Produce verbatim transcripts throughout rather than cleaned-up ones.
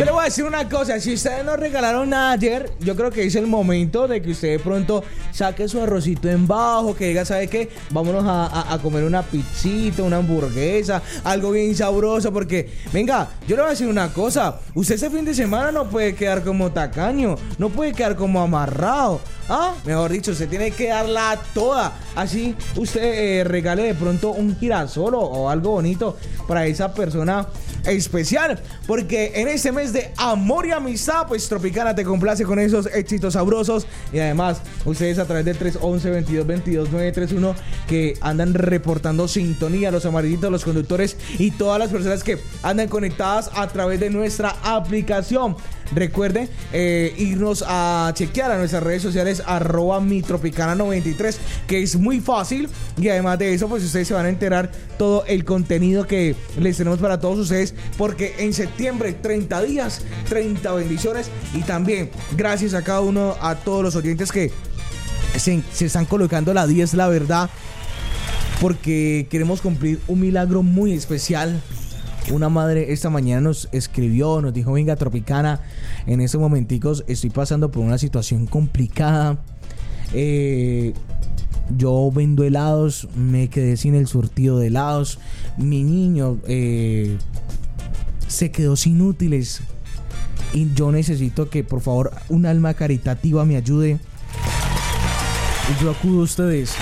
Yo le voy a decir una cosa, si ustedes no regalaron nada ayer, yo creo que es el momento de que usted de pronto saque su arrocito en bajo, que diga, ¿sabe qué? Vámonos a, a, a comer una pizzita, una hamburguesa, algo bien sabroso, porque, venga, yo le voy a decir una cosa, usted ese fin de semana no puede quedar como tacaño, no puede quedar como amarrado, ¿ah? Mejor dicho, usted tiene que darla toda, así usted eh, regale de pronto un girasol o, o algo bonito para esa persona especial, porque en este mes de amor y amistad, pues Tropicana te complace con esos éxitos sabrosos. Y además, ustedes a través del tres once, veintidós veintidós, nueve treinta y uno que andan reportando sintonía, los amarillitos, los conductores y todas las personas que andan conectadas a través de nuestra aplicación. Recuerden eh, irnos a chequear a nuestras redes sociales arroba mi tropicana noventa y tres, que es muy fácil, y además de eso pues ustedes se van a enterar todo el contenido que les tenemos para todos ustedes, porque en septiembre treinta días, treinta bendiciones, y también gracias a cada uno, a todos los oyentes que se, se están colocando la diez, la verdad, porque queremos cumplir un milagro muy especial. Una madre esta mañana nos escribió, nos dijo, venga Tropicana, en estos momenticos estoy pasando por una situación complicada, eh, yo vendo helados, me quedé sin el surtido de helados, mi niño eh, se quedó sin útiles y yo necesito que por favor un alma caritativa me ayude, y yo acudo a ustedes,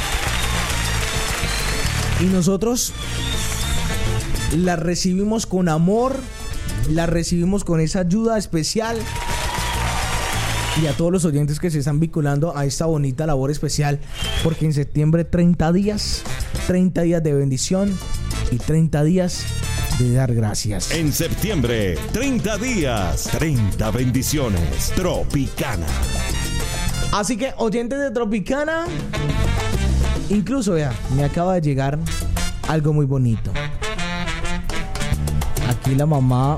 y nosotros la recibimos con amor, la recibimos con esa ayuda especial. Y a todos los oyentes que se están vinculando a esta bonita labor especial, porque en septiembre treinta días, treinta días de bendición y treinta días de dar gracias. En septiembre, treinta días, treinta bendiciones. Tropicana. Así que, oyentes de Tropicana, incluso, vea, me acaba de llegar algo muy bonito. Aquí la mamá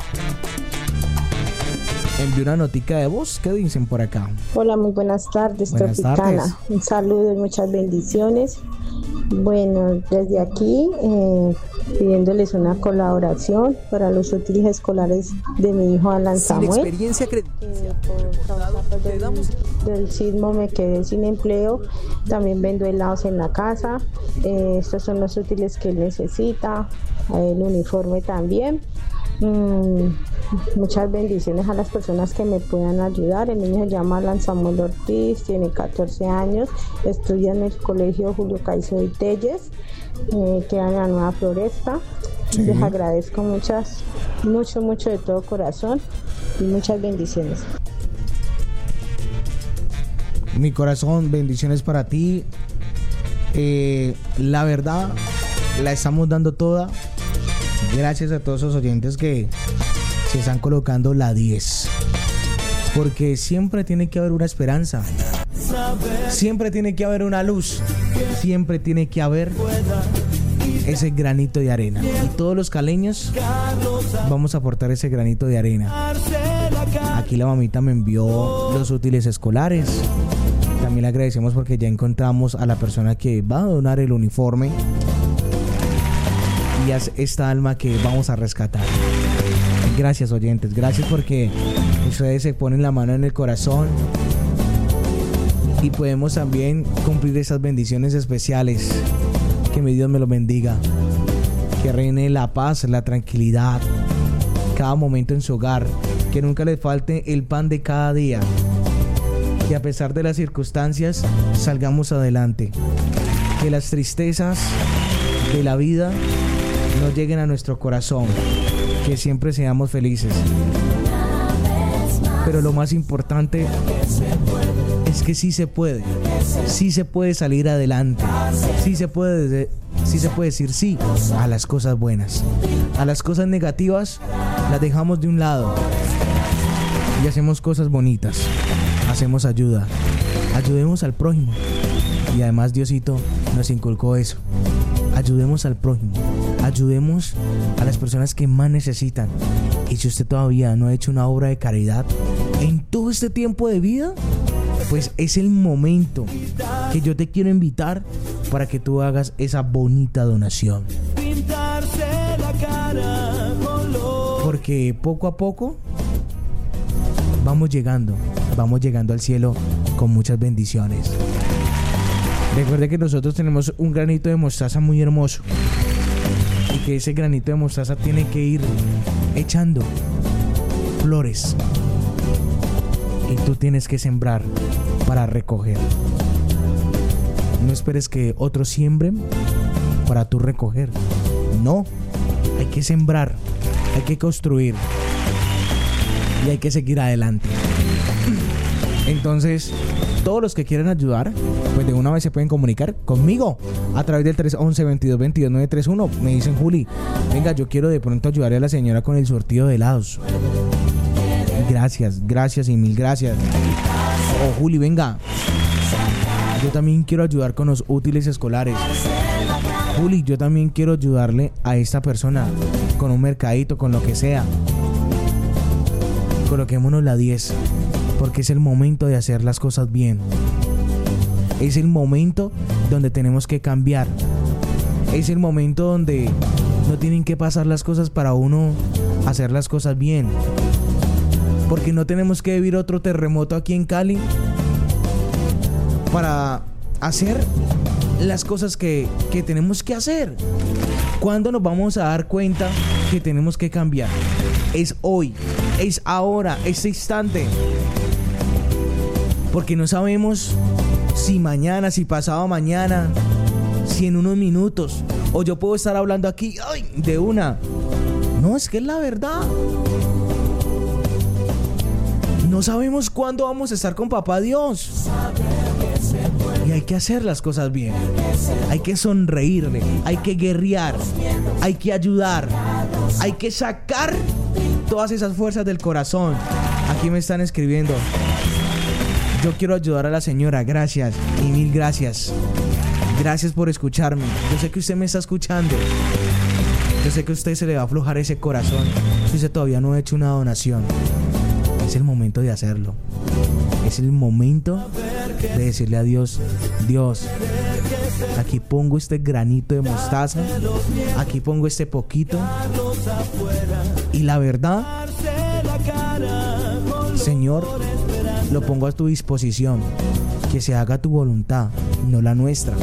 envió una notica de voz. ¿Qué dicen por acá? Hola, muy buenas tardes, buenas Tropicana. Tardes. Un saludo y muchas bendiciones. Bueno, desde aquí eh, pidiéndoles una colaboración para los útiles escolares de mi hijo Alan Samuel. Sin experiencia crediticia. Eh, por causa pues, del, del sismo me quedé sin empleo. También vendo helados en la casa. Eh, estos son los útiles que él necesita. El uniforme también. Mm, muchas bendiciones a las personas que me puedan ayudar. El niño se llama Alan Samuel Ortiz, tiene catorce años, estudia en el colegio Julio Caicedo y Telles, eh, queda en la Nueva Floresta. Sí. Les agradezco muchas, mucho, mucho de todo corazón y muchas bendiciones. Mi corazón, bendiciones para ti. Eh, la verdad, la estamos dando toda. Gracias a todos esos oyentes que se están colocando la diez. Porque siempre tiene que haber una esperanza. Siempre tiene que haber una luz. Siempre tiene que haber ese granito de arena. Y todos los caleños vamos a aportar ese granito de arena. Aquí la mamita me envió los útiles escolares. También le agradecemos porque ya encontramos a la persona que va a donar el uniforme. Y es esta alma que vamos a rescatar. Gracias, oyentes, gracias porque ustedes se ponen la mano en el corazón y podemos también cumplir esas bendiciones especiales. Que mi Dios me los bendiga, que reine la paz, la tranquilidad cada momento en su hogar, que nunca les falte el pan de cada día, que a pesar de las circunstancias salgamos adelante, que las tristezas de la vida no lleguen a nuestro corazón, que siempre seamos felices. Pero lo más importante es que sí se puede, sí se puede salir adelante, sí se puede, sí se puede decir sí a las cosas buenas. A las cosas negativas las dejamos de un lado y hacemos cosas bonitas, hacemos ayuda, ayudemos al prójimo. Y además Diosito nos inculcó eso. Ayudemos al prójimo, ayudemos a las personas que más necesitan. Y si usted todavía no ha hecho una obra de caridad en todo este tiempo de vida, pues es el momento que yo te quiero invitar para que tú hagas esa bonita donación. Porque poco a poco vamos llegando, vamos llegando al cielo con muchas bendiciones. Recuerde que nosotros tenemos un granito de mostaza muy hermoso y que ese granito de mostaza tiene que ir echando flores y tú tienes que sembrar para recoger. No esperes que otros siembren para tú recoger. No, hay que sembrar, hay que construir y hay que seguir adelante. Entonces, todos los que quieran ayudar, pues de una vez se pueden comunicar conmigo a través del tres once, veintidós, veintidós, nueve treinta y uno. Me dicen, Juli, venga, yo quiero de pronto ayudarle a la señora con el surtido de helados. Gracias, gracias y mil gracias. Oh, Juli, venga, yo también quiero ayudar con los útiles escolares. Juli, yo también quiero ayudarle a esta persona con un mercadito, con lo que sea. Coloquémonos la diez, porque es el momento de hacer las cosas bien. Es el momento donde tenemos que cambiar. Es el momento donde no tienen que pasar las cosas para uno hacer las cosas bien. Porque no tenemos que vivir otro terremoto aquí en Cali para hacer las cosas que, que tenemos que hacer. ¿Cuándo nos vamos a dar cuenta que tenemos que cambiar? Es hoy, es ahora, este instante. Porque no sabemos si mañana, si pasado mañana, si en unos minutos, o yo puedo estar hablando aquí ¡ay! De una. No, es que es la verdad. No sabemos cuándo vamos a estar con Papá Dios. Y hay que hacer las cosas bien. Hay que sonreírle, hay que guerrear, hay que ayudar, hay que sacar todas esas fuerzas del corazón. Aquí me están escribiendo: yo quiero ayudar a la señora, gracias y mil gracias. Gracias por escucharme. Yo sé que usted me está escuchando. Yo sé que a usted se le va a aflojar ese corazón si usted todavía no ha hecho una donación. Es el momento de hacerlo. Es el momento de decirle a Dios: Dios, aquí pongo este granito de mostaza, aquí pongo este poquito, y la verdad, Señor, lo pongo a tu disposición. Que se haga tu voluntad, no la nuestra.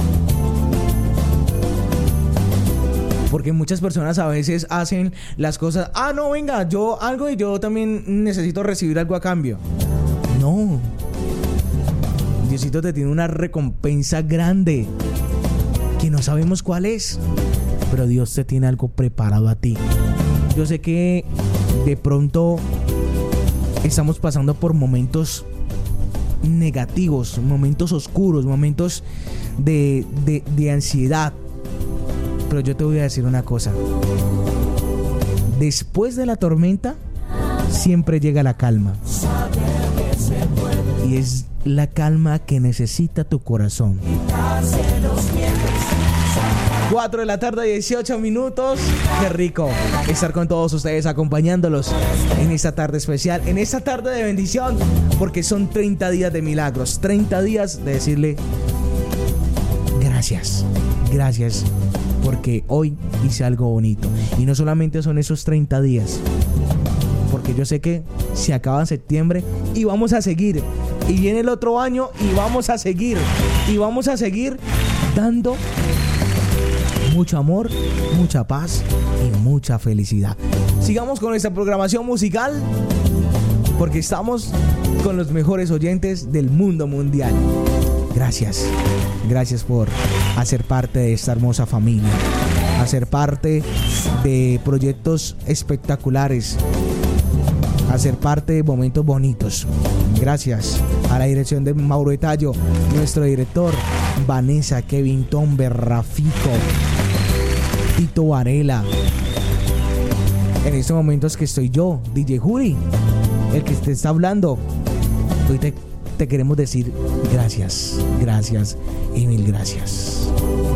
Porque muchas personas a veces hacen las cosas: ah, no, venga, yo algo y yo también necesito recibir algo a cambio. No. Diosito te tiene una recompensa grande que no sabemos cuál es, pero Dios te tiene algo preparado a ti. Yo sé que de pronto estamos pasando por momentos negativos, momentos oscuros, momentos de, de, de ansiedad. Pero yo te voy a decir una cosa: después de la tormenta siempre llega la calma. Y es la calma que necesita tu corazón. cuatro de la tarde, dieciocho minutos. Qué rico estar con todos ustedes, acompañándolos en esta tarde especial, en esta tarde de bendición, porque son treinta días de milagros, treinta días de decirle gracias, gracias, porque hoy hice algo bonito. Y no solamente son esos treinta días, porque yo sé que se acaba en septiembre y vamos a seguir, y viene el otro año y vamos a seguir, y vamos a seguir dando mucho amor, mucha paz y mucha felicidad. Sigamos con esta programación musical, porque estamos con los mejores oyentes del mundo mundial. Gracias, gracias por hacer parte de esta hermosa familia, hacer parte de proyectos espectaculares, hacer parte de momentos bonitos. Gracias a la dirección de Mauro Etallo, nuestro director, Vanessa, Kevin Tomber, Rafito, Tito Varela. En estos momentos que estoy yo, D J Juli, el que te está hablando. Hoy te, te queremos decir gracias, gracias y mil gracias.